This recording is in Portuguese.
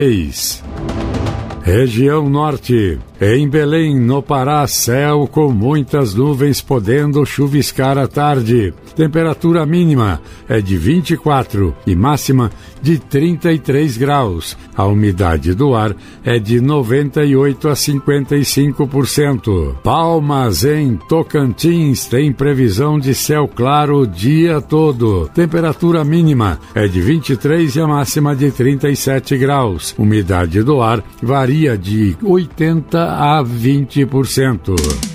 Região Norte. Em Belém, no Pará, céu com muitas nuvens, podendo chuviscar à tarde. Temperatura mínima é de 24 e máxima de 33 graus. A umidade do ar é de 98 a 55%. Palmas, em Tocantins, tem previsão de céu claro o dia todo. Temperatura mínima é de 23 e a máxima de 37 graus. Umidade do ar varia de 80 a 20%.